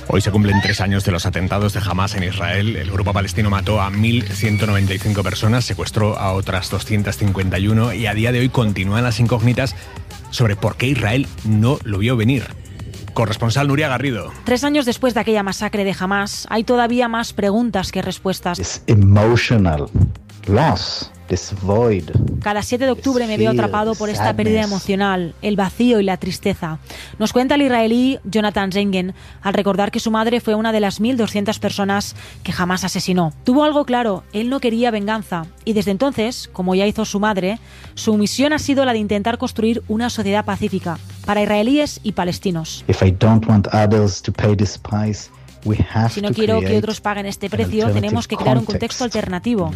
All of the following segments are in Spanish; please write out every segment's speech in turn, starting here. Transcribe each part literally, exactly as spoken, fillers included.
Hoy se cumplen tres años de los atentados de Hamás en Israel. El grupo palestino mató a mil ciento noventa y cinco personas, secuestró a otras doscientas cincuenta y uno y a día de hoy continúan las incógnitas sobre por qué Israel no lo vio venir. Corresponsal Nuria Garrido. Tres años después de aquella masacre de Hamás, hay todavía más preguntas que respuestas. This emotional loss. Void. Cada siete de octubre me veo atrapado por esta pérdida emocional, el vacío y la tristeza. Nos cuenta el israelí Jonathan Zengen al recordar que su madre fue una de las mil doscientas personas que jamás asesinó. Tuvo algo claro, él no quería venganza y desde entonces, como ya hizo su madre, su misión ha sido la de intentar construir una sociedad pacífica para israelíes y palestinos. If I don't want others to pay this price, Si no quiero que otros paguen este precio, tenemos que crear un contexto alternativo.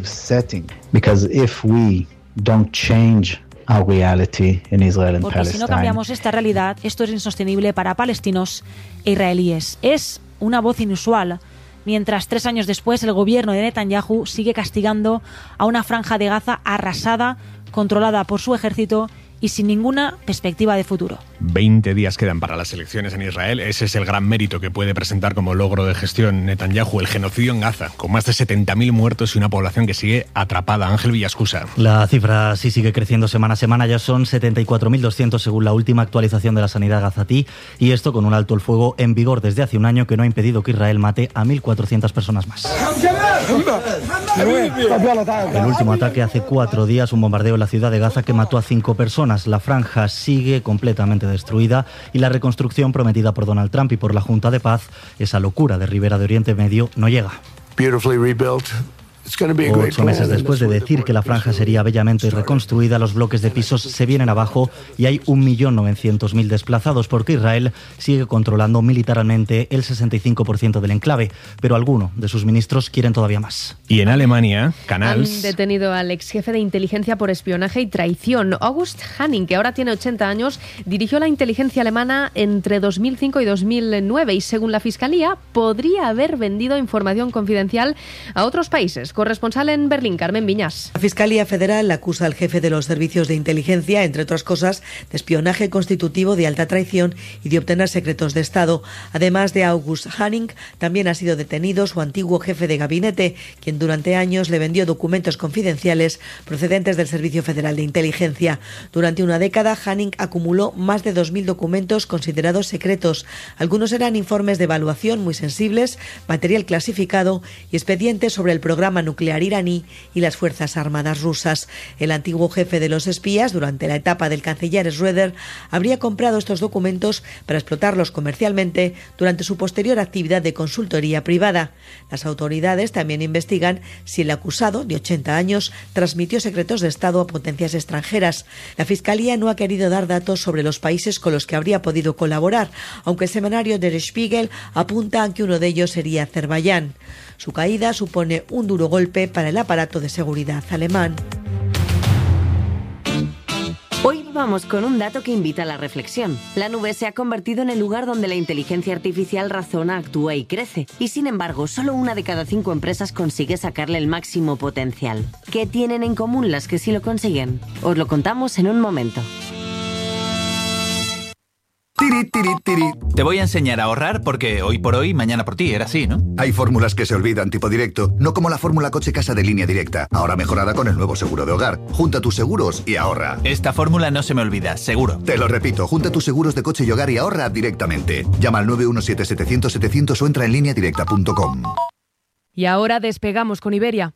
Porque si no cambiamos esta realidad, esto es insostenible para palestinos e israelíes. Es una voz inusual. Mientras tres años después el gobierno de Netanyahu sigue castigando a una franja de Gaza arrasada, controlada por su ejército y sin ninguna perspectiva de futuro. veinte días quedan para las elecciones en Israel. Ese es el gran mérito que puede presentar como logro de gestión Netanyahu, el genocidio en Gaza, con más de setenta mil muertos y una población que sigue atrapada. Ángel Villascusa. La cifra sí sigue creciendo semana a semana, ya son setenta y cuatro mil doscientos según la última actualización de la sanidad gazatí, y esto con un alto el fuego en vigor desde hace un año que no ha impedido que Israel mate a mil cuatrocientas personas más. El último ataque hace cuatro días, un bombardeo en la ciudad de Gaza que mató a cinco personas. La franja sigue completamente destruida y la reconstrucción prometida por Donald Trump y por la Junta de Paz, esa locura de Ribera de Oriente Medio, no llega. Beautifully rebuilt. Ocho meses después de decir que la franja sería bellamente reconstruida, los bloques de pisos se vienen abajo y hay un millón novecientos mil desplazados porque Israel sigue controlando militarmente el sesenta y cinco por ciento del enclave, pero algunos de sus ministros quieren todavía más. Y en Alemania, Canals... Han detenido al ex jefe de inteligencia por espionaje y traición. August Hanning, que ahora tiene ochenta años, dirigió la inteligencia alemana entre dos mil cinco y dos mil nueve y, según la Fiscalía, podría haber vendido información confidencial a otros países. Corresponsal en Berlín, Carmen Viñas. La Fiscalía Federal acusa al jefe de los servicios de inteligencia, entre otras cosas, de espionaje constitutivo, de alta traición y de obtener secretos de Estado. Además de August Hanning, también ha sido detenido su antiguo jefe de gabinete, quien durante años le vendió documentos confidenciales procedentes del Servicio Federal de Inteligencia. Durante una década, Hanning acumuló más de dos mil documentos considerados secretos. Algunos eran informes de evaluación muy sensibles, material clasificado y expedientes sobre el programa nuclear iraní y las Fuerzas Armadas rusas. El antiguo jefe de los espías, durante la etapa del canciller Schröder, habría comprado estos documentos para explotarlos comercialmente durante su posterior actividad de consultoría privada. Las autoridades también investigan si el acusado, de ochenta años, transmitió secretos de Estado a potencias extranjeras. La Fiscalía no ha querido dar datos sobre los países con los que habría podido colaborar, aunque el semanario Der Spiegel apunta a que uno de ellos sería Azerbaiyán. Su caída supone un duro golpe para el aparato de seguridad alemán. Hoy vamos con un dato que invita a la reflexión. La nube se ha convertido en el lugar donde la inteligencia artificial razona, actúa y crece. Y sin embargo, solo una de cada cinco empresas consigue sacarle el máximo potencial. ¿Qué tienen en común las que sí lo consiguen? Os lo contamos en un momento. Tiri, tiri, tiri. Te voy a enseñar a ahorrar porque hoy por hoy, mañana por ti, era así, ¿no? Hay fórmulas que se olvidan tipo directo, no como la fórmula coche-casa de Línea Directa, ahora mejorada con el nuevo seguro de hogar. Junta tus seguros y ahorra. Esta fórmula no se me olvida, seguro. Te lo repito, junta tus seguros de coche y hogar y ahorra directamente. Llama al nueve uno siete, setecientos, setecientos o entra en línea directa punto com. Y ahora despegamos con Iberia.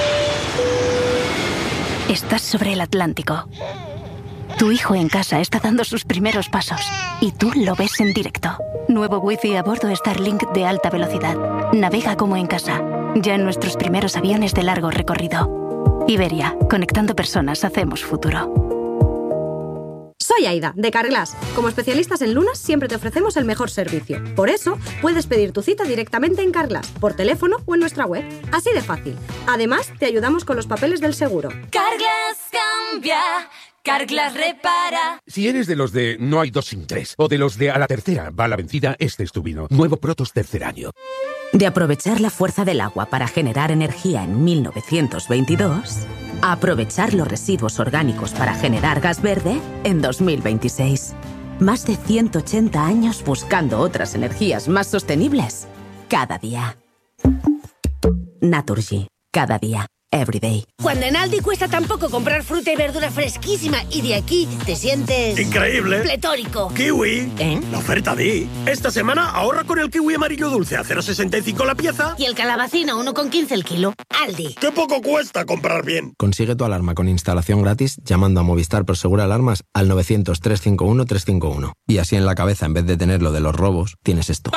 Estás sobre el Atlántico. Tu hijo en casa está dando sus primeros pasos y tú lo ves en directo. Nuevo wifi a bordo Starlink de alta velocidad. Navega como en casa, ya en nuestros primeros aviones de largo recorrido. Iberia, conectando personas, hacemos futuro. Soy Aida, de Carglass. Como especialistas en lunas, siempre te ofrecemos el mejor servicio. Por eso, puedes pedir tu cita directamente en Carglass, por teléfono o en nuestra web. Así de fácil. Además, te ayudamos con los papeles del seguro. Carglass cambia. Carglass repara. Si eres de los de no hay dos sin tres, o de los de a la tercera va la vencida, este es tu vino. Nuevo Protos tercer año. De aprovechar la fuerza del agua para generar energía en mil novecientos veintidós, a aprovechar los residuos orgánicos para generar gas verde en dos mil veintiséis. Más de ciento ochenta años buscando otras energías más sostenibles. Cada día. Naturgy. Cada día. Everyday. Cuando en Aldi cuesta tan poco comprar fruta y verdura fresquísima y de aquí te sientes... ¡increíble! ¡Pletórico! ¡Kiwi! ¿Eh? La oferta Di. Esta semana ahorra con el kiwi amarillo dulce a cero coma sesenta y cinco la pieza. Y el calabacín a uno coma quince el kilo. Aldi. ¡Qué poco cuesta comprar bien! Consigue tu alarma con instalación gratis llamando a Movistar Prosegur Alarmas al novecientos, trescientos cincuenta y uno, trescientos cincuenta y uno. Y así en la cabeza, en vez de tener lo de los robos, tienes esto.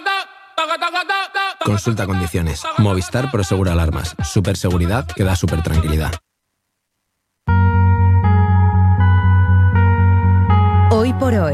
Consulta condiciones. Movistar Prosegur Alarmas. Superseguridad que da super tranquilidad. Hoy por hoy.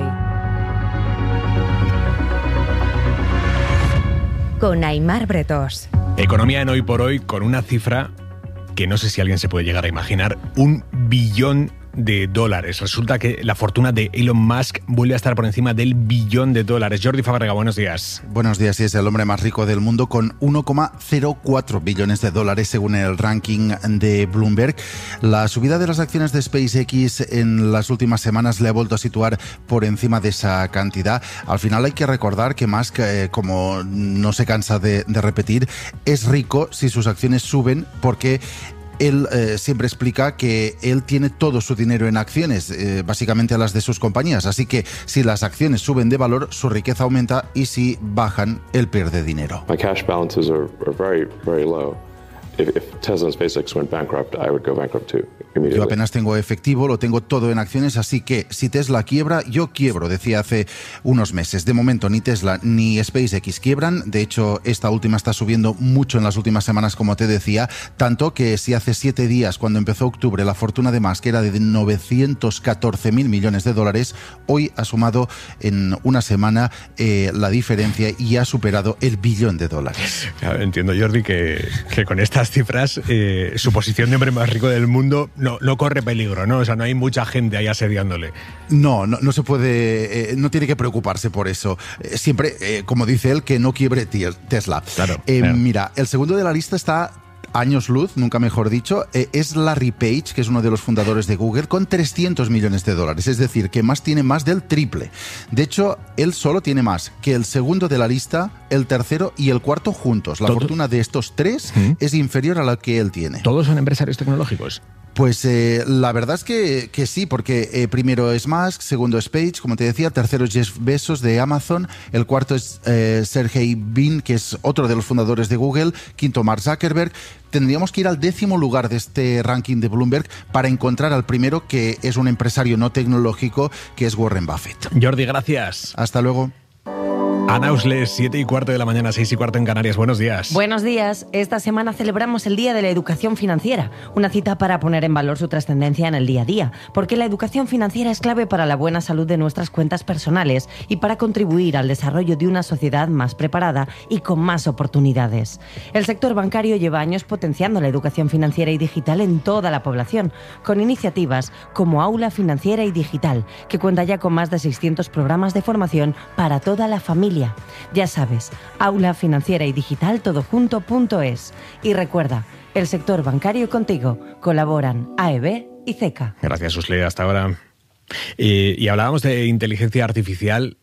Con Aimar Bretos. Economía en Hoy por Hoy con una cifra que no sé si alguien se puede llegar a imaginar. Un billón de dólares. Resulta que la fortuna de Elon Musk vuelve a estar por encima del billón de dólares. Jordi Fábrega, buenos días. Buenos días, y es el hombre más rico del mundo con uno coma cero cuatro billones de dólares según el ranking de Bloomberg. La subida de las acciones de SpaceX en las últimas semanas le ha vuelto a situar por encima de esa cantidad. Al final hay que recordar que Musk, eh, como no se cansa de, de repetir, es rico si sus acciones suben porque él eh, siempre explica que él tiene todo su dinero en acciones, eh, básicamente a las de sus compañías. Así que si las acciones suben de valor, su riqueza aumenta, y si bajan, él pierde dinero. My cash balances are, are very, very low. If, if Tesla and SpaceX went bankrupt, I would go bankrupt too. Yo apenas tengo efectivo, lo tengo todo en acciones, así que si Tesla quiebra, yo quiebro, decía hace unos meses. De momento ni Tesla ni SpaceX quiebran. De hecho, esta última está subiendo mucho en las últimas semanas, como te decía, tanto que si hace siete días, cuando empezó octubre, la fortuna de Musk era de novecientos catorce mil millones de dólares, hoy ha sumado en una semana eh, la diferencia y ha superado el billón de dólares. Claro, entiendo, Jordi, que, que con estas cifras eh, su posición de hombre más rico del mundo no, no corre peligro, ¿no? O sea, no hay mucha gente ahí asediándole. No, no, no se puede, eh, no tiene que preocuparse por eso. Eh, siempre, eh, como dice él, que no quiebre Tesla. Claro, eh, claro. Mira, el segundo de la lista está años luz, nunca mejor dicho, eh, es Larry Page, que es uno de los fundadores de Google, con trescientos millones de dólares. Es decir, que más tiene más del triple. De hecho, él solo tiene más que el segundo de la lista, el tercero y el cuarto juntos. La ¿Todo? fortuna de estos tres ¿Mm? es inferior a la que él tiene. ¿Todos son empresarios tecnológicos? Pues eh, la verdad es que, que sí, porque eh, primero es Musk, segundo es Page, como te decía, tercero es Jeff Bezos de Amazon, el cuarto es eh, Sergey Brin, que es otro de los fundadores de Google, quinto Mark Zuckerberg. Tendríamos que ir al décimo lugar de este ranking de Bloomberg para encontrar al primero, que es un empresario no tecnológico, que es Warren Buffett. Jordi, gracias. Hasta luego. Ana Usles, siete y cuarto de la mañana, seis y cuarto en Canarias. Buenos días. Buenos días. Esta semana celebramos el Día de la Educación Financiera, una cita para poner en valor su trascendencia en el día a día, porque la educación financiera es clave para la buena salud de nuestras cuentas personales y para contribuir al desarrollo de una sociedad más preparada y con más oportunidades. El sector bancario lleva años potenciando la educación financiera y digital en toda la población, con iniciativas como Aula Financiera y Digital, que cuenta ya con más de seiscientos programas de formación para toda la familia. Ya sabes, Aula Financiera y Digital todo junto punto es. Y recuerda, el sector bancario contigo. Colaboran A E B y C E C A. Gracias, Usle, hasta ahora. Eh, y hablábamos de inteligencia artificial.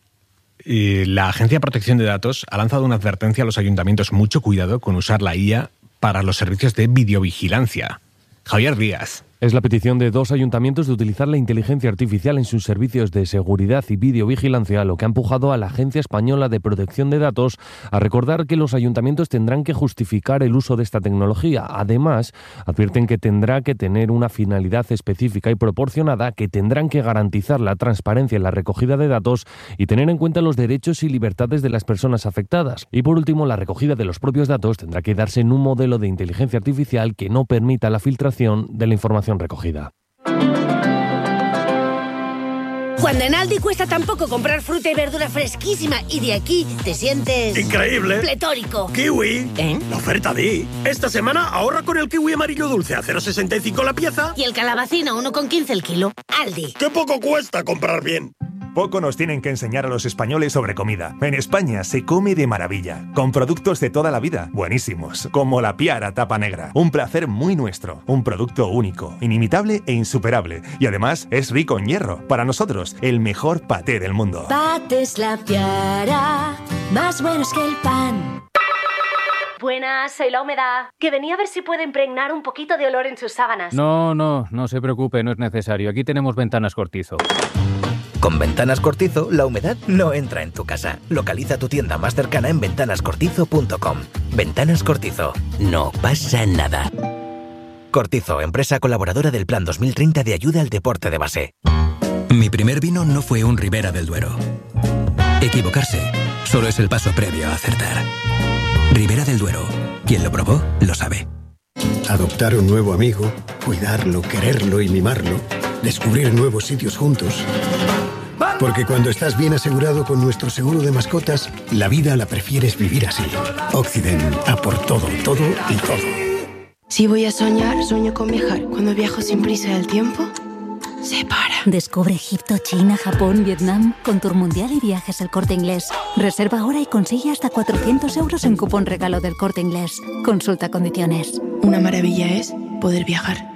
Eh, la Agencia de Protección de Datos ha lanzado una advertencia a los ayuntamientos: mucho cuidado con usar la I A para los servicios de videovigilancia. Javier Díaz. Es la petición de dos ayuntamientos de utilizar la inteligencia artificial en sus servicios de seguridad y videovigilancia, lo que ha empujado a la Agencia Española de Protección de Datos a recordar que los ayuntamientos tendrán que justificar el uso de esta tecnología. Además, advierten que tendrá que tener una finalidad específica y proporcionada, que tendrán que garantizar la transparencia en la recogida de datos y tener en cuenta los derechos y libertades de las personas afectadas. Y por último, la recogida de los propios datos tendrá que darse en un modelo de inteligencia artificial que no permita la filtración de la información recogida. Cuando en Aldi cuesta tan poco comprar fruta y verdura fresquísima y de aquí te sientes... ¡increíble! ¡Pletórico! ¡Kiwi! ¿Eh? La oferta Di. Esta semana ahorra con el kiwi amarillo dulce a cero coma sesenta y cinco la pieza. Y el calabacín a uno coma quince el kilo. Aldi. ¡Qué poco cuesta comprar bien! Poco nos tienen que enseñar a los españoles sobre comida. En España se come de maravilla, con productos de toda la vida, buenísimos, como la Piara Tapa Negra. Un placer muy nuestro, un producto único, inimitable e insuperable. Y además es rico en hierro. Para nosotros, el mejor paté del mundo. Patés La Piara, más buenos que el pan. Buenas, soy La Humedad. Que venía a ver si puedo impregnar un poquito de olor en sus sábanas. No, no, no se preocupe, no es necesario. Aquí tenemos Ventanas Cortizo. Con Ventanas Cortizo, la humedad no entra en tu casa. Localiza tu tienda más cercana en ventanas cortizo punto com. Ventanas Cortizo. No pasa nada. Cortizo, empresa colaboradora del Plan dos mil treinta de ayuda al deporte de base. Mi primer vino no fue un Ribera del Duero. Equivocarse solo es el paso previo a acertar. Ribera del Duero. Quien lo probó, lo sabe. Adoptar un nuevo amigo, cuidarlo, quererlo y mimarlo. Descubrir nuevos sitios juntos. Porque cuando estás bien asegurado con nuestro seguro de mascotas, la vida la prefieres vivir así. Occident, a por todo, todo y todo. Si voy a soñar, sueño con viajar. Cuando viajo sin prisa del tiempo, se para. Descubre Egipto, China, Japón, Vietnam, con Tour Mundial y Viajes El Corte Inglés. Reserva ahora y consigue hasta cuatrocientos euros en cupón regalo del Corte Inglés. Consulta condiciones. Una maravilla es poder viajar.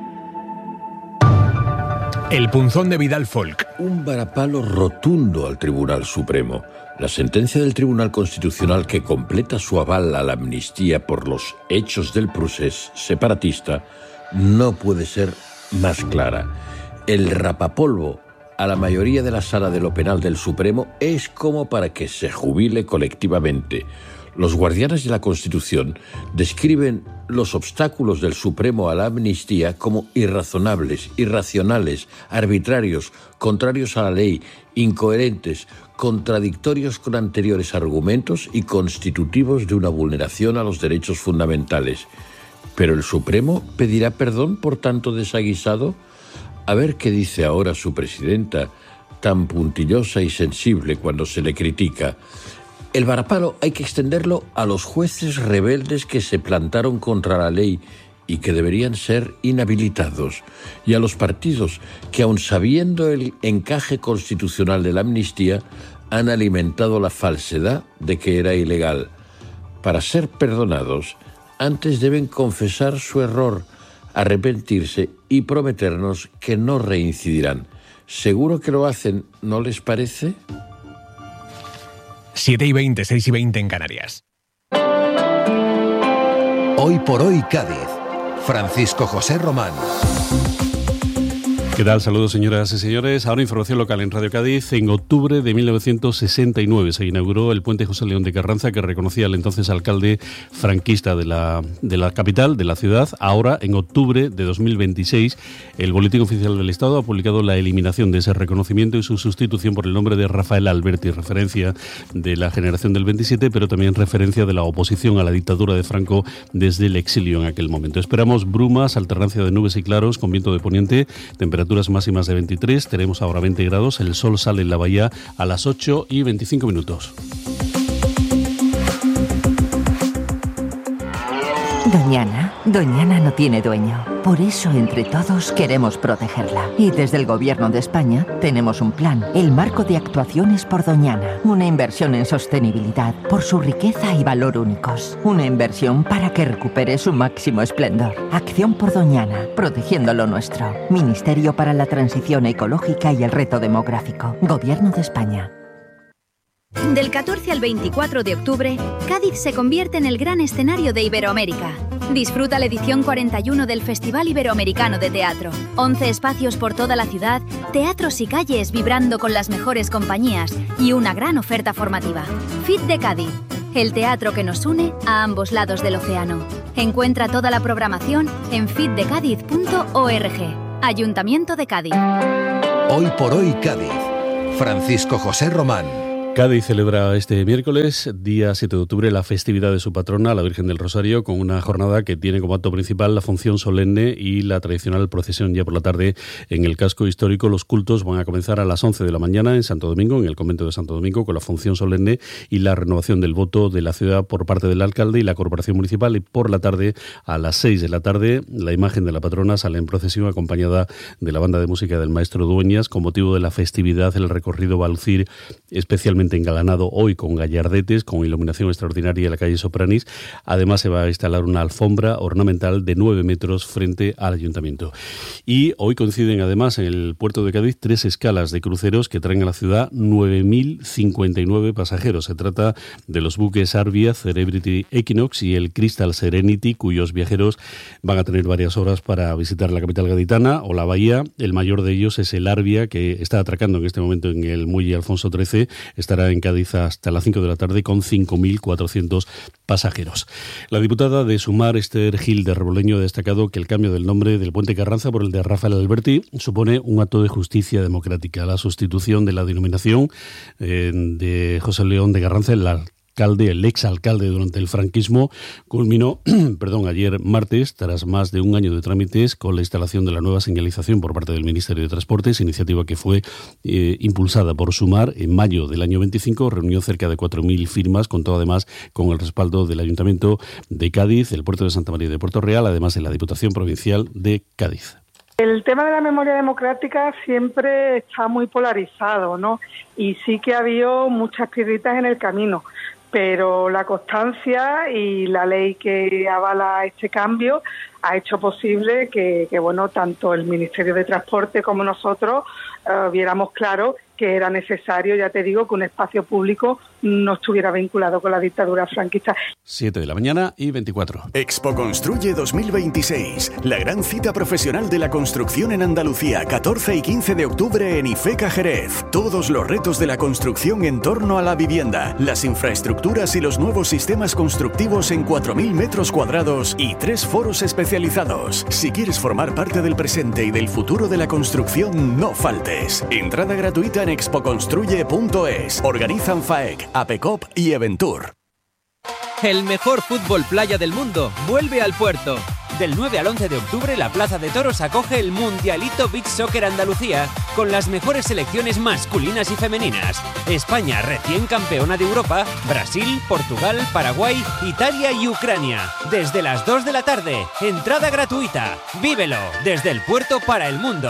El punzón de Vidal Folk. Un varapalo rotundo al Tribunal Supremo. La sentencia del Tribunal Constitucional que completa su aval a la amnistía por los hechos del procés separatista no puede ser más clara. El rapapolvo a la mayoría de la Sala de lo Penal del Supremo es como para que se jubile colectivamente. Los guardianes de la Constitución describen los obstáculos del Supremo a la amnistía como irrazonables, irracionales, arbitrarios, contrarios a la ley, incoherentes, contradictorios con anteriores argumentos y constitutivos de una vulneración a los derechos fundamentales. ¿Pero el Supremo pedirá perdón por tanto desaguisado? A ver qué dice ahora su presidenta, tan puntillosa y sensible cuando se le critica. El varapalo hay que extenderlo a los jueces rebeldes que se plantaron contra la ley y que deberían ser inhabilitados, y a los partidos que, aun sabiendo el encaje constitucional de la amnistía, han alimentado la falsedad de que era ilegal. Para ser perdonados, antes deben confesar su error, arrepentirse y prometernos que no reincidirán. ¿Seguro que lo hacen, no les parece? siete y veinte, seis y veinte en Canarias. Hoy por hoy Cádiz. Francisco José Román. ¿Qué tal? Saludos, señoras y señores. Ahora información local en Radio Cádiz. En octubre de mil novecientos sesenta y nueve se inauguró el puente José León de Carranza, que reconocía al entonces alcalde franquista de la, de la capital, de la ciudad. Ahora, en octubre de dos mil veintiséis, el Boletín Oficial del Estado ha publicado la eliminación de ese reconocimiento y su sustitución por el nombre de Rafael Alberti, referencia de la generación del veintisiete, pero también referencia de la oposición a la dictadura de Franco desde el exilio en aquel momento. Esperamos brumas, alternancia de nubes y claros con viento de poniente, temperaturas máximas de veintitrés, tenemos ahora veinte grados, el sol sale en la bahía a las ocho y veinticinco minutos. Doñana, Doñana no tiene dueño. Por eso, entre todos, queremos protegerla. Y desde el Gobierno de España tenemos un plan, el Marco de Actuaciones por Doñana. Una inversión en sostenibilidad por su riqueza y valor únicos. Una inversión para que recupere su máximo esplendor. Acción por Doñana, protegiendo lo nuestro. Ministerio para la Transición Ecológica y el Reto Demográfico. Gobierno de España. Del catorce al veinticuatro de octubre, Cádiz se convierte en el gran escenario de Iberoamérica. Disfruta la edición cuarenta y uno del Festival Iberoamericano de Teatro. once espacios por toda la ciudad, teatros y calles vibrando con las mejores compañías y una gran oferta formativa. F I T de Cádiz, el teatro que nos une a ambos lados del océano. Encuentra toda la programación en fitdecadiz punto org. Ayuntamiento de Cádiz. Hoy por hoy Cádiz. Francisco José Román. Cádiz celebra este miércoles, día siete de octubre, la festividad de su patrona, la Virgen del Rosario, con una jornada que tiene como acto principal la función solemne y la tradicional procesión ya por la tarde en el casco histórico. Los cultos van a comenzar a las once de la mañana en Santo Domingo, en el convento de Santo Domingo, con la función solemne y la renovación del voto de la ciudad por parte del alcalde y la corporación municipal. Y por la tarde, a las seis de la tarde, la imagen de la patrona sale en procesión acompañada de la banda de música del maestro Dueñas. Con motivo de la festividad, el recorrido va a lucir especialmente engalanado hoy con gallardetes, con iluminación extraordinaria en la calle Sopranis. Además se va a instalar una alfombra ornamental de nueve metros frente al ayuntamiento. Y hoy coinciden además en el puerto de Cádiz tres escalas de cruceros que traen a la ciudad nueve mil cincuenta y nueve pasajeros. Se trata de los buques Arvia, Celebrity Equinox y el Crystal Serenity, cuyos viajeros van a tener varias horas para visitar la capital gaditana o la bahía. El mayor de ellos es el Arvia, que está atracando en este momento en el muelle Alfonso trece. Estará en Cádiz hasta las cinco de la tarde con cinco mil cuatrocientos pasajeros. La diputada de Sumar, Esther Gil de Reboleño, ha destacado que el cambio del nombre del Puente Carranza por el de Rafael Alberti supone un acto de justicia democrática. La sustitución de la denominación eh, de José León de Carranza en la alcalde, el exalcalde durante el franquismo, culminó perdón, ayer martes, tras más de un año de trámites, con la instalación de la nueva señalización por parte del Ministerio de Transportes, iniciativa que fue eh, impulsada por Sumar. En mayo del año veinticinco reunió cerca de cuatro mil firmas, contó además con el respaldo del Ayuntamiento de Cádiz, el Puerto de Santa María de Puerto Real, además de la Diputación Provincial de Cádiz. El tema de la memoria democrática siempre está muy polarizado, ¿no? Y sí que ha habido muchas piedritas en el camino, pero la constancia y la ley que avala este cambio ha hecho posible que, que bueno, tanto el Ministerio de Transporte como nosotros uh, viéramos claro que era necesario, ya te digo, que un espacio público no estuviera vinculado con la dictadura franquista. siete de la mañana y veinticuatro. Expo Construye dos mil veintiséis, la gran cita profesional de la construcción en Andalucía, catorce y quince de octubre en IFECA Jerez. Todos los retos de la construcción en torno a la vivienda, las infraestructuras y los nuevos sistemas constructivos en cuatro mil metros cuadrados y tres foros especializados. Si quieres formar parte del presente y del futuro de la construcción, no faltes. Entrada gratuita en expo construye punto es. Organizan FAEC, APECOP y Eventur. El mejor fútbol playa del mundo vuelve al puerto. Del nueve al once de octubre, la Plaza de Toros acoge el Mundialito Beach Soccer Andalucía con las mejores selecciones masculinas y femeninas. España, recién campeona de Europa, Brasil, Portugal, Paraguay, Italia y Ucrania. Desde las dos de la tarde, entrada gratuita. Vívelo desde el puerto para el mundo.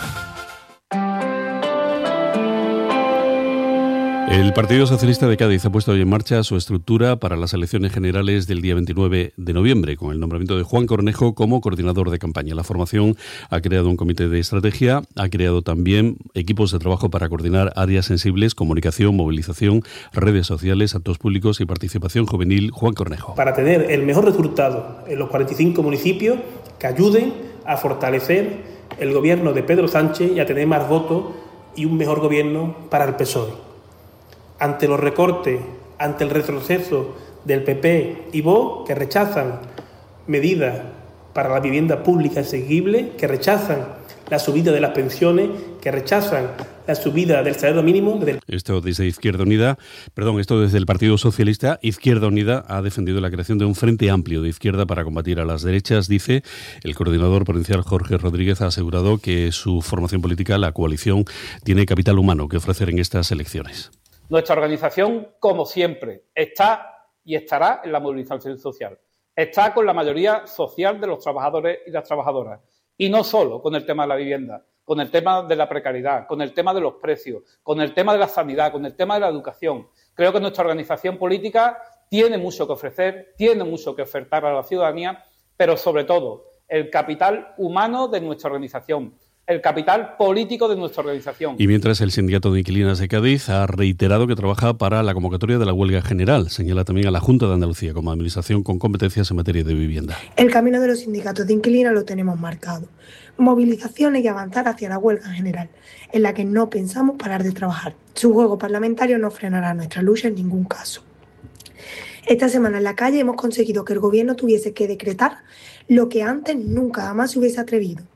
El Partido Socialista de Cádiz ha puesto hoy en marcha su estructura para las elecciones generales del día veintinueve de noviembre, con el nombramiento de Juan Cornejo como coordinador de campaña. La formación ha creado un comité de estrategia, ha creado también equipos de trabajo para coordinar áreas sensibles, comunicación, movilización, redes sociales, actos públicos y participación juvenil. Juan Cornejo. Para tener el mejor resultado en los cuarenta y cinco municipios que ayuden a fortalecer el gobierno de Pedro Sánchez y a tener más votos y un mejor gobierno para el P S O E. Ante los recortes, ante el retroceso del P P y Vox, que rechazan medidas para la vivienda pública asequible, que rechazan la subida de las pensiones, que rechazan la subida del salario mínimo. Desde el... Esto desde Izquierda Unida, perdón, esto desde el Partido Socialista. Izquierda Unida ha defendido la creación de un frente amplio de izquierda para combatir a las derechas, dice. El coordinador provincial Jorge Rodríguez ha asegurado que su formación política, la coalición, tiene capital humano que ofrecer en estas elecciones. Nuestra organización, como siempre, está y estará en la movilización social. Está con la mayoría social de los trabajadores y las trabajadoras. Y no solo con el tema de la vivienda, con el tema de la precariedad, con el tema de los precios, con el tema de la sanidad, con el tema de la educación. Creo que nuestra organización política tiene mucho que ofrecer, tiene mucho que ofertar a la ciudadanía, pero sobre todo el capital humano de nuestra organización, el capital político de nuestra organización. Y mientras, el Sindicato de Inquilinas de Cádiz ha reiterado que trabaja para la convocatoria de la huelga general. Señala también a la Junta de Andalucía como administración con competencias en materia de vivienda. El camino de los sindicatos de inquilinas lo tenemos marcado. Movilizaciones y avanzar hacia la huelga general, en la que no pensamos parar de trabajar. Su juego parlamentario no frenará nuestra lucha en ningún caso. Esta semana en la calle hemos conseguido que el Gobierno tuviese que decretar lo que antes nunca jamás se hubiese atrevido: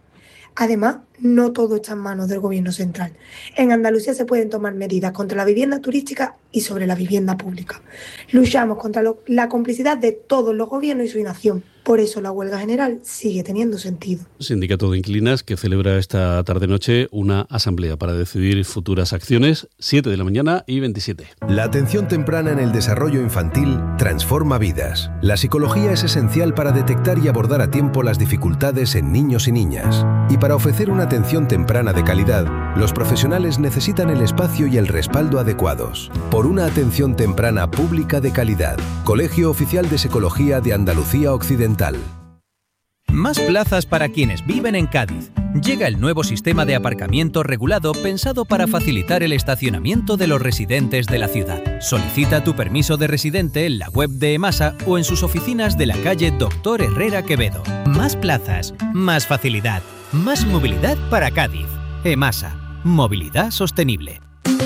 Además, no todo está en manos del Gobierno central. En Andalucía se pueden tomar medidas contra la vivienda turística y sobre la vivienda pública. Luchamos contra lo, la complicidad de todos los gobiernos y su inacción. Por eso la huelga general sigue teniendo sentido. Sindicato de Inquilinas que celebra esta tarde-noche una asamblea para decidir futuras acciones, siete de la mañana y veintisiete. La atención temprana en el desarrollo infantil transforma vidas. La psicología es esencial para detectar y abordar a tiempo las dificultades en niños y niñas. Y para ofrecer una atención temprana de calidad, los profesionales necesitan el espacio y el respaldo adecuados. Por una atención temprana pública de calidad. Colegio Oficial de Psicología de Andalucía Occidental. Más plazas para quienes viven en Cádiz. Llega el nuevo sistema de aparcamiento regulado pensado para facilitar el estacionamiento de los residentes de la ciudad. Solicita tu permiso de residente en la web de EMASA o en sus oficinas de la calle Doctor Herrera Quevedo. Más plazas, más facilidad, más movilidad para Cádiz. EMASA, movilidad sostenible.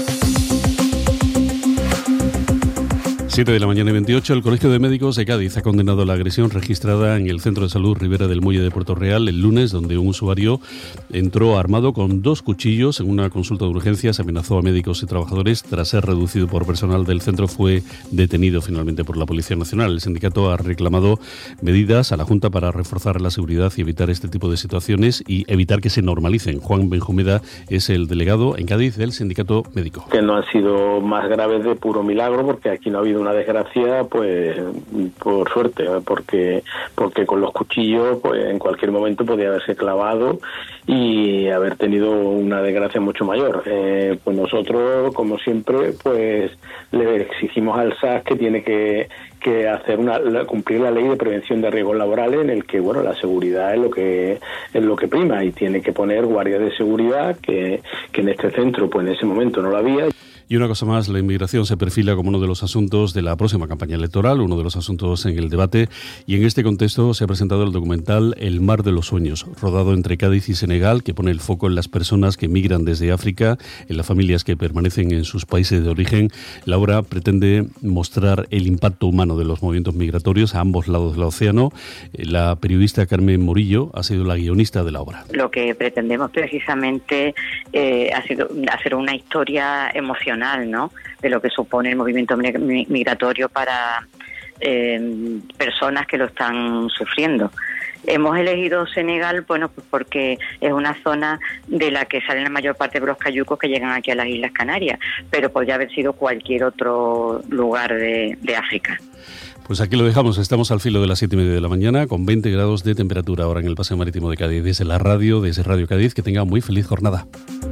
siete de la mañana y veintiocho, el Colegio de Médicos de Cádiz ha condenado la agresión registrada en el Centro de Salud Ribera del Muelle de Puerto Real el lunes, donde un usuario entró armado con dos cuchillos. En una consulta de urgencias amenazó a médicos y trabajadores. Tras ser reducido por personal del centro, fue detenido finalmente por la Policía Nacional. El sindicato ha reclamado medidas a la Junta para reforzar la seguridad y evitar este tipo de situaciones y evitar que se normalicen. Juan Benjumeda es el delegado en Cádiz del Sindicato Médico. Que no han sido más graves de puro milagro, porque aquí no ha habido una desgracia, pues por suerte, porque porque con los cuchillos pues en cualquier momento podía haberse clavado y haber tenido una desgracia mucho mayor. Eh, pues nosotros, como siempre, pues le exigimos al S A S que tiene que que hacer una cumplir la ley de prevención de riesgos laborales, en el que bueno la seguridad es lo que es lo que prima, y tiene que poner guardias de seguridad que que en este centro pues en ese momento no lo había. Y una cosa más, la inmigración se perfila como uno de los asuntos de la próxima campaña electoral, uno de los asuntos en el debate, y en este contexto se ha presentado el documental El mar de los sueños, rodado entre Cádiz y Senegal, que pone el foco en las personas que migran desde África, en las familias que permanecen en sus países de origen. La obra pretende mostrar el impacto humano de los movimientos migratorios a ambos lados del océano. La periodista Carmen Morillo ha sido la guionista de la obra. Lo que pretendemos precisamente eh, ha sido hacer una historia emocional, ¿no?, de lo que supone el movimiento migratorio para eh, personas que lo están sufriendo. Hemos elegido Senegal, bueno, pues porque es una zona de la que salen la mayor parte de los cayucos que llegan aquí a las Islas Canarias, pero podría haber sido cualquier otro lugar de, de África. Pues aquí lo dejamos, estamos al filo de las siete y media de la mañana, con veinte grados de temperatura ahora en el Paseo Marítimo de Cádiz. Desde la radio, desde Radio Cádiz, que tenga muy feliz jornada.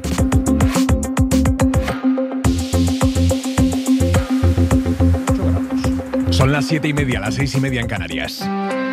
Son las siete y media, las seis y media en Canarias.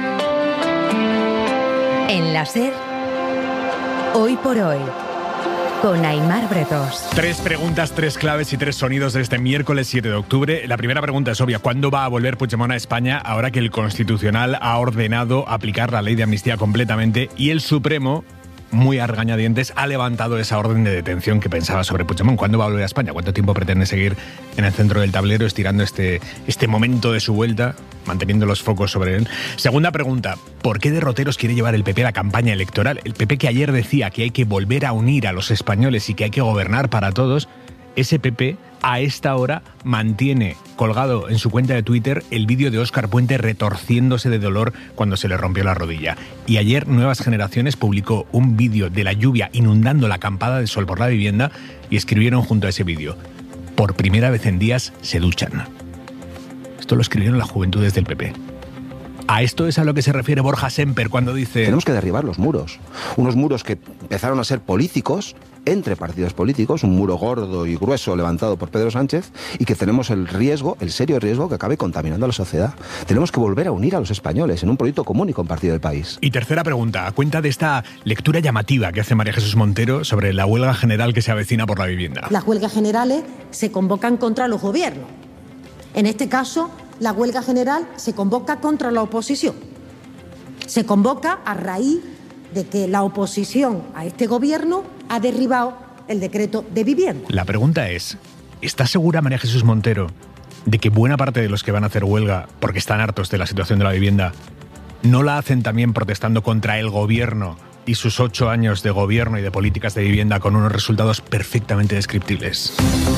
En la SER, Hoy por Hoy, con Aimar Bretos. Tres preguntas, tres claves y tres sonidos de este miércoles siete de octubre. La primera pregunta es obvia. ¿Cuándo va a volver Puigdemont a España ahora que el Constitucional ha ordenado aplicar la ley de amnistía completamente y el Supremo, muy a regañadientes, ha levantado esa orden de detención que pensaba sobre Puigdemont? ¿Cuándo va a volver a España? ¿Cuánto tiempo pretende seguir en el centro del tablero estirando este, este momento de su vuelta, manteniendo los focos sobre él? Segunda pregunta, ¿por qué derroteros quiere llevar el P P a la campaña electoral? El P P, que ayer decía que hay que volver a unir a los españoles y que hay que gobernar para todos, ese P P a esta hora mantiene colgado en su cuenta de Twitter el vídeo de Óscar Puente retorciéndose de dolor cuando se le rompió la rodilla. Y ayer Nuevas Generaciones publicó un vídeo de la lluvia inundando la acampada de sol por la vivienda y escribieron junto a ese vídeo: por primera vez en días se duchan. Esto lo escribieron las juventudes del P P. A esto es a lo que se refiere Borja Semper cuando dice: tenemos que derribar los muros. Unos muros que empezaron a ser políticos, entre partidos políticos, un muro gordo y grueso levantado por Pedro Sánchez, y que tenemos el riesgo, el serio riesgo, que acabe contaminando a la sociedad. Tenemos que volver a unir a los españoles en un proyecto común y compartido del país. Y tercera pregunta, a cuenta de esta lectura llamativa que hace María Jesús Montero sobre la huelga general que se avecina por la vivienda. Las huelgas generales se convocan contra los gobiernos. En este caso, la huelga general se convoca contra la oposición. Se convoca a raíz de que la oposición a este gobierno ha derribado el decreto de vivienda. La pregunta es, ¿está segura María Jesús Montero de que buena parte de los que van a hacer huelga porque están hartos de la situación de la vivienda no la hacen también protestando contra el gobierno y sus ocho años de gobierno y de políticas de vivienda con unos resultados perfectamente descriptibles.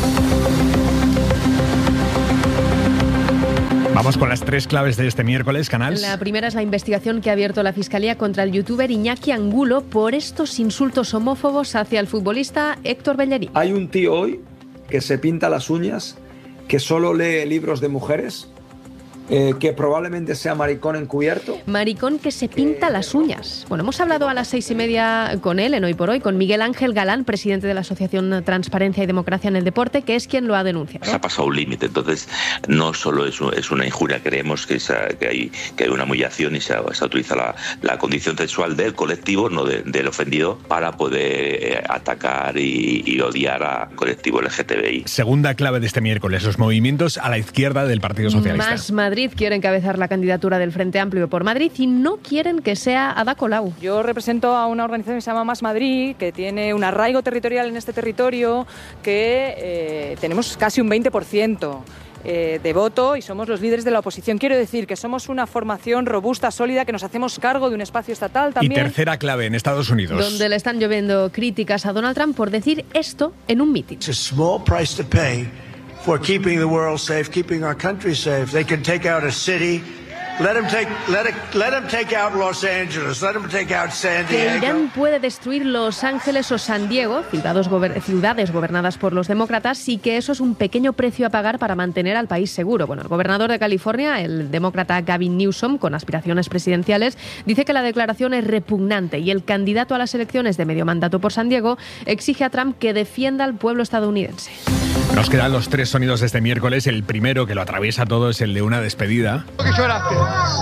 Vamos con las tres claves de este miércoles, Canals. La primera es la investigación que ha abierto la Fiscalía contra el youtuber Iñaki Angulo por estos insultos homófobos hacia el futbolista Héctor Bellerín. Hay un tío hoy que se pinta las uñas, que solo lee libros de mujeres, eh, que probablemente sea maricón encubierto. Maricón que se pinta las uñas. Bueno, hemos hablado a las seis y media con él, en Hoy por Hoy, con Miguel Ángel Galán, presidente de la Asociación Transparencia y Democracia en el Deporte, que es quien lo ha denunciado. Se ha pasado un límite, entonces no solo es, es una injuria, creemos que, esa, que, hay, que hay una humillación y se, se utiliza la, la condición sexual del colectivo, no de, del ofendido, para poder atacar y, y odiar al colectivo L G T B I. Segunda clave de este miércoles, los movimientos a la izquierda del Partido Socialista. Más Madrid quiere encabezar la candidatura del Frente Amplio por Madrid y no quieren que sea Ada Colau. Yo represento a una organización que se llama Más Madrid, que tiene un arraigo territorial en este territorio, que eh, tenemos casi un veinte por ciento. Eh, de voto y somos los líderes de la oposición. Quiero decir que somos una formación robusta, sólida, que nos hacemos cargo de un espacio estatal también. Y tercera clave en Estados Unidos, donde le están lloviendo críticas a Donald Trump por decir esto en un mitin. It's a small price to pay for keeping the world safe, keeping our country safe. They can take out a city. Let them take, let it, let them take out Los Angeles. Let them take out San Diego. Que Irán puede destruir Los Ángeles o San Diego, ciudades, gober- ciudades gobernadas por los demócratas, y que eso es un pequeño precio a pagar para mantener al país seguro. Bueno, el gobernador de California, el demócrata Gavin Newsom, con aspiraciones presidenciales, dice que la declaración es repugnante y el candidato a las elecciones de medio mandato por San Diego exige a Trump que defienda al pueblo estadounidense. Nos quedan los tres sonidos de este miércoles. El primero, que lo atraviesa todo, es el de una despedida. ¿Qué lloraste?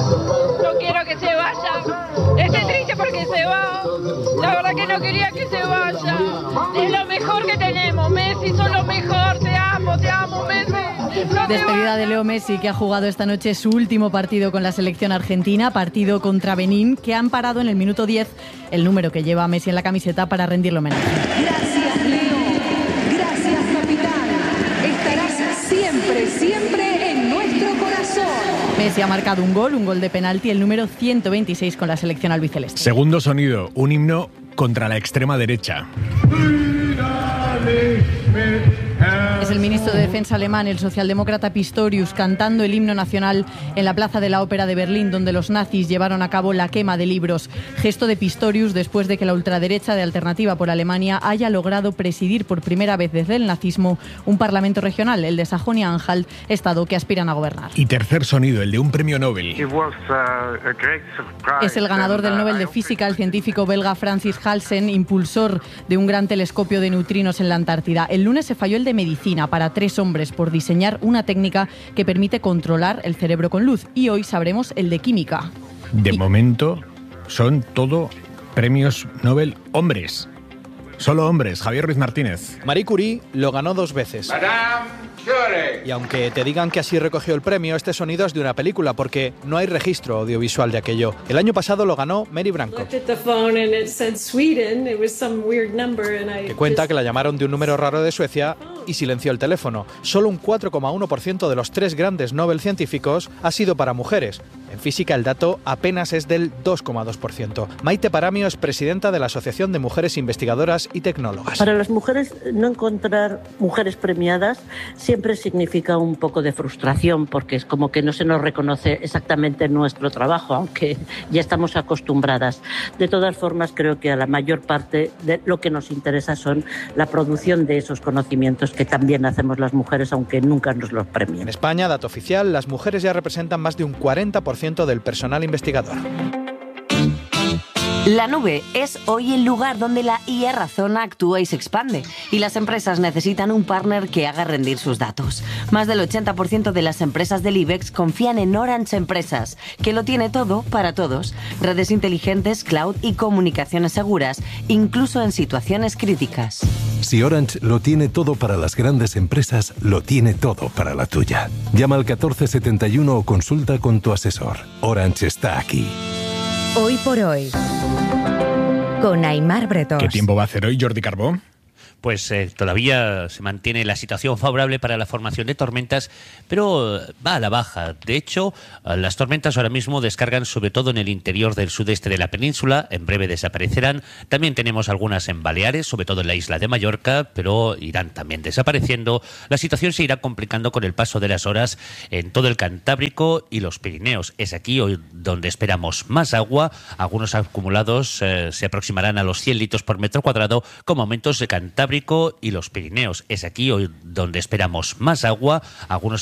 No quiero que se vaya. Estoy triste porque se va. La verdad que no quería que se vaya. Es lo mejor que tenemos. Messi, son lo mejor. Te amo, te amo, Messi. No Despedida de Leo Messi, que ha jugado esta noche su último partido con la selección argentina, partido contra Benín, que han parado en el minuto diez el número que lleva Messi en la camiseta para rendirle homenaje. Gracias, Leo. Gracias, capitán. Estarás siempre, siempre en nuestro corazón. Messi ha marcado un gol, un gol de penalti, el número ciento veintiséis con la selección albiceleste. Segundo sonido, un himno contra la extrema derecha. Es el ministro de Defensa alemán, el socialdemócrata Pistorius, cantando el himno nacional en la plaza de la Ópera de Berlín, donde los nazis llevaron a cabo la quema de libros. Gesto de Pistorius después de que la ultraderecha de Alternativa por Alemania haya logrado presidir por primera vez desde el nazismo un parlamento regional, el de Sajonia-Anhalt, estado que aspiran a gobernar. Y tercer sonido, el de un premio Nobel. Es el ganador del Nobel de Física, el científico belga Francis Halsen, impulsor de un gran telescopio de neutrinos en la Antártida. El lunes se falló el de Medicina para tres hombres por diseñar una técnica que permite controlar el cerebro con luz. Y hoy sabremos el de Química. De y... momento son todo premios Nobel hombres. Solo hombres. Javier Ruiz Martínez. Marie Curie lo ganó dos veces. Y aunque te digan que así recogió el premio, este sonido es de una película porque no hay registro audiovisual de aquello. El año pasado lo ganó Mary Branco, que cuenta que la llamaron de un número raro de Suecia y silenció el teléfono. Solo un cuatro coma uno por ciento de los tres grandes Nobel científicos ha sido para mujeres. En física el dato apenas es del dos coma dos por ciento. Maite Paramio es presidenta de la Asociación de Mujeres Investigadoras y Tecnólogas. Para las mujeres, no encontrar mujeres premiadas siempre significa un poco de frustración, porque es como que no se nos reconoce exactamente nuestro trabajo, aunque ya estamos acostumbradas. De todas formas, creo que a la mayor parte de lo que nos interesa son la producción de esos conocimientos que también hacemos las mujeres, aunque nunca nos los premien. En España, dato oficial, las mujeres ya representan más de un cuarenta por ciento del personal investigador. La nube es hoy el lugar donde la I A razona, actúa y se expande, y las empresas necesitan un partner que haga rendir sus datos. Más del ochenta por ciento de las empresas del IBEX confían en Orange Empresas, que lo tiene todo para todos. Redes inteligentes, cloud y comunicaciones seguras, incluso en situaciones críticas. Si Orange lo tiene todo para las grandes empresas, lo tiene todo para la tuya. Llama al catorce setenta y uno o consulta con tu asesor. Orange está aquí. Hoy por hoy, con Aimar Bretós. ¿Qué tiempo va a hacer hoy, Jordi Carbó? pues eh, todavía se mantiene la situación favorable para la formación de tormentas, pero va a la baja. De hecho, las tormentas ahora mismo descargan sobre todo en el interior del sudeste de la península, en breve desaparecerán. También tenemos algunas en Baleares, sobre todo en la isla de Mallorca, pero irán también desapareciendo. La situación se irá complicando con el paso de las horas en todo el Cantábrico y los Pirineos. Es aquí hoy donde esperamos más agua. Algunos acumulados eh, se aproximarán a los cien litros por metro cuadrado, como aumentos de Cantábrico y los Pirineos. Es aquí hoy donde esperamos más agua. Algunos